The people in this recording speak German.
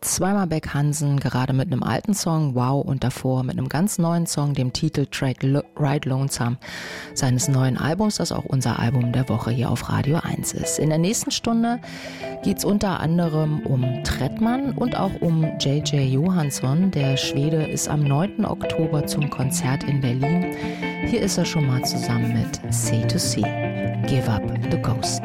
zweimal Beck Hansen, gerade mit einem alten Song, Wow, und davor mit einem ganz neuen Song, dem Titeltrack Ride Lonesome, seines neuen Albums, das auch unser Album der Woche hier auf Radio 1 ist. In der nächsten Stunde geht's unter anderem um Trettmann und auch um J.J. Johansson. Der Schwede ist am 9. Oktober zum Konzert in Berlin. Hier ist er schon mal zusammen mit C2C. Give Up the Ghost.